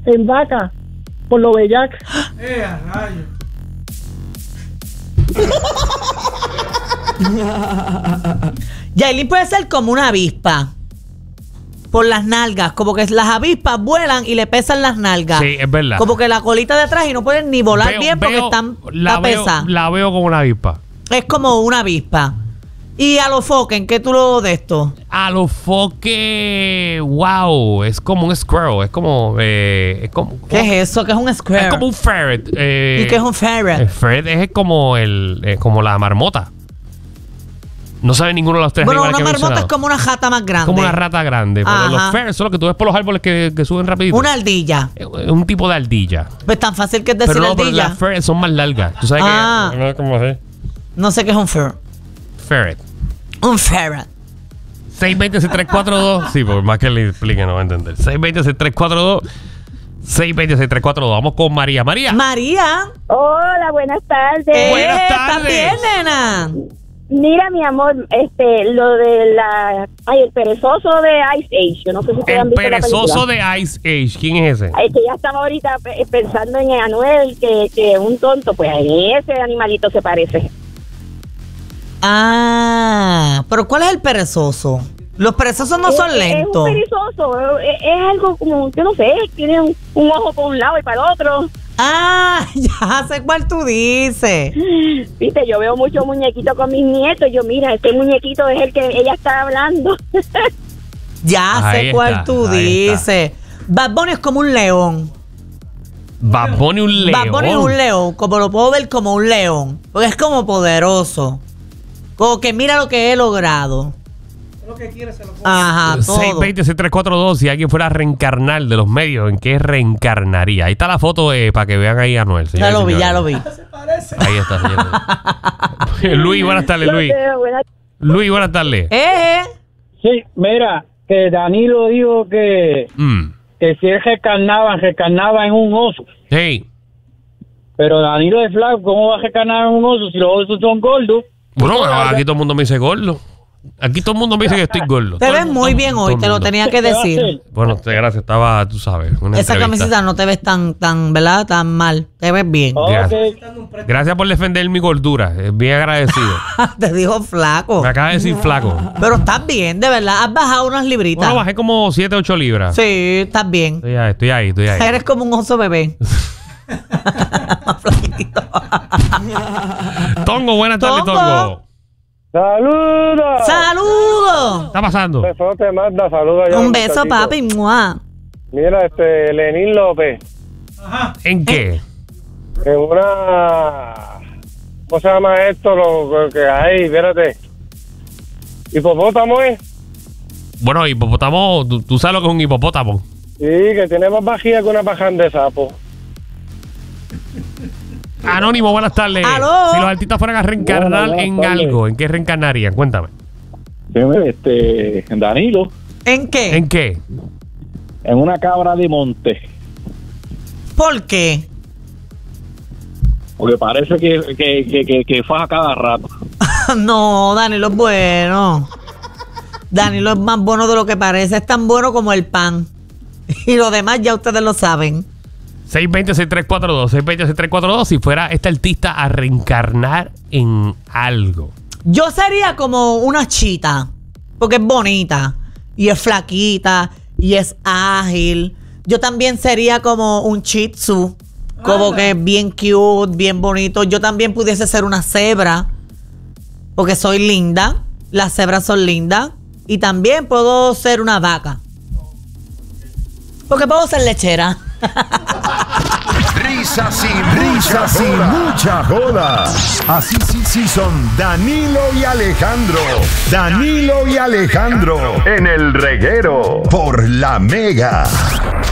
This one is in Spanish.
en vaca, por lo bellac. Rayo. Yailin puede ser como una avispa. Por las nalgas. Como que las avispas vuelan y le pesan las nalgas. Sí, es verdad. Como que la colita de atrás y no pueden ni volar bien porque están pesas. La veo como una avispa. Es como una avispa. Y a los foques, ¿qué tú lo de esto? A los foques, wow, es como un squirrel, es como... ¿Qué es eso? ¿Qué es un squirrel? Es como un ferret. ¿Y qué es un ferret? El ferret es como como la marmota. No sabe ninguno de los tres animales que he una marmota mencionado. es como una rata más grande. Como una rata grande. Pero Ajá. los ferrets son los que tú ves por los árboles que suben rapidito. Una ardilla. Es un tipo de ardilla. Pues tan fácil que es decir Pero ardilla. pero las ferrets son más largas. ¿Tú sabes qué? ¿Cómo es? No sé qué es un ferret. Ferret. Un ferret. 620-6342. Sí, por más que le explique no va a entender. 620-6342. 620-6342. Vamos con María. María. María. Hola, buenas tardes. Buenas tardes. ¿Estás bien, nena? Mira, mi amor, lo de el perezoso de Ice Age. Yo no sé si ustedes han El visto la película. perezoso de Ice Age. ¿Quién es ese? Que ya estaba ahorita pensando en Anuel, que es un tonto. Pues en ese animalito se parece. Pero ¿cuál es el perezoso? Los perezosos no son lentos. Es un perezoso, es algo como, yo no sé, tiene un ojo por un lado y para el otro. Ya sé cuál tú dices. Viste, yo veo muchos muñequitos con mis nietos. Yo, mira, este muñequito es el que ella está hablando. Ya Ahí sé cuál está, tú ahí dices. Bad Bunny es como un león. Bad Bunny un león. Bad Bunny es un león, como lo puedo ver como un león. Porque es como poderoso. Como que mira lo que he logrado. Lo que quiere se lo pone. Ajá, todo. 620-6342. Si alguien fuera a reencarnar de los medios, ¿en qué reencarnaría? Ahí está la foto para que vean ahí a Anuel. Ya lo vi, ya lo vi. Se parece. Ahí está, señor. Luis, buenas tardes, Luis. Luis, buenas tardes. Sí, mira, que Danilo dijo que si él reencarnaba en un oso. Hey. Pero Danilo es flaco, ¿cómo va a reencarnar en un oso si los osos son gordos? Bueno, aquí todo el mundo me dice gordo. Aquí todo el mundo me dice que estoy gordo. Te ves muy bien hoy, te lo tenía que decir. Bueno, gracias, estaba, tú sabes, una Esa entrevista. camiseta no te ves tan, ¿verdad? Tan mal. Te ves bien. Gracias. Gracias por defender mi gordura. Bien agradecido. Te dijo flaco. Me acaba de decir flaco. Pero estás bien, de verdad. Has bajado unas libritas. Bueno, bajé como 7, 8 libras. Sí, estás bien. Estoy ahí. Eres como un oso bebé. Tongo, buenas tardes, Tongo. ¡Saludos! ¡Saludos! ¿Qué está pasando? Besote, Magda, saludos. Un beso, papi. ¡Mua! Mira, Lenín López, ¿En qué? en una... ¿Cómo se llama esto? Lo que hay, espérate. ¿Hipopótamo es? Bueno, hipopótamo, tú sabes lo que es un hipopótamo. Sí, que tiene más vajilla que una paján de sapo. Anónimo, buenas tardes. ¿Aló? Si los artistas fueran a reencarnar Buenas en tardes. algo, ¿en qué reencarnarían? Cuéntame. Danilo, ¿En qué? ¿En qué? en una cabra de monte. ¿Por qué? Porque parece que faja cada rato. No, Danilo es bueno. Danilo es más bueno de lo que parece. Es tan bueno como el pan. Y lo demás ya ustedes lo saben. 620-6342. 620-6342. Si fuera este artista a reencarnar en algo. Yo sería como una chita. Porque es bonita. Y es flaquita. Y es ágil. Yo también sería como un shih tzu. Como que es bien cute, bien bonito. Yo también pudiese ser una cebra. Porque soy linda. Las cebras son lindas. Y también puedo ser una vaca. Porque puedo ser lechera. Risas y mucha joda. Así sí son Danilo y Alejandro. Danilo y Alejandro en el reguero por La Mega.